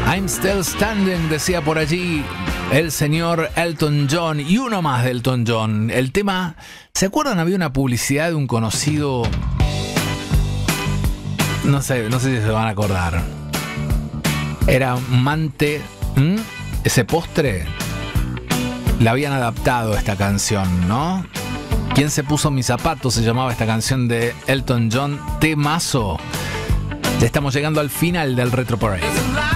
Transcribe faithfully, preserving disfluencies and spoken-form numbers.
I'm Still Standing, decía por allí el señor Elton John. Y uno más de Elton John. El tema, ¿se acuerdan? Había una publicidad de un conocido... No sé, no sé si se van a acordar. Era Mante, ¿m? Ese postre. Le habían adaptado esta canción, ¿no? ¿Quién se puso mis zapatos? Se llamaba esta canción de Elton John. Temazo. Ya estamos llegando al final del Retro Parade.